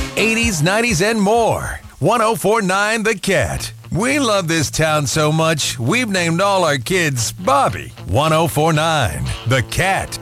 80s, 90s, and more. 104.9 The Cat. We love this town so much, we've named all our kids Bobby. 104.9 The Cat.